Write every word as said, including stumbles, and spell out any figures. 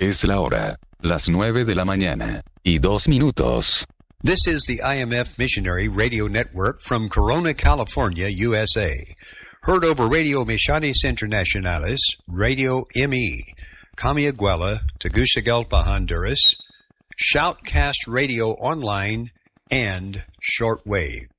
Es la hora, las nueve de la mañana y dos minutos. This is the I M F Missionary Radio Network from Corona, California, U S A. Heard over Radio Misiones Internacionales, Radio M E, Camiaguela, Tegucigalpa, Honduras, Shoutcast Radio Online, and Shortwave.